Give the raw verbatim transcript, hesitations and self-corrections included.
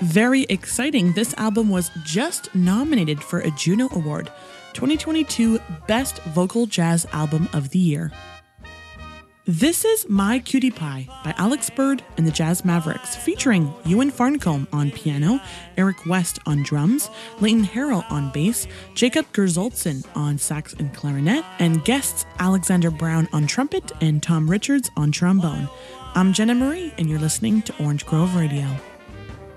Very exciting. This album was just nominated for a Juno Award, twenty twenty-two Best Vocal Jazz Album of the Year. This is My Cutie Pie by Alex Bird and the Jazz Mavericks, featuring Ewan Farncombe on piano, Eric West on drums, Leighton Harrell on bass, Jacob Gerzolzin on sax and clarinet, and guests Alexander Brown on trumpet and Tom Richards on trombone. I'm Jenna Marie, and you're listening to Orange Grove Radio.